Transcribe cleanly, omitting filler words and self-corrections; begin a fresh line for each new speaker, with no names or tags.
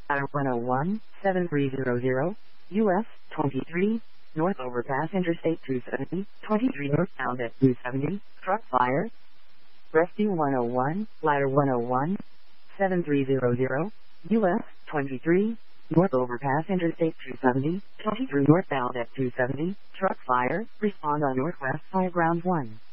Ladder 101, 7300, US 23, north over Interstate 270, 23 northbound at 270, truck fire. Rescue 101, Ladder 101, 7300, US 23, north overpass Interstate 270, 23 northbound at 270, truck fire, respond on Northwest High Ground 1.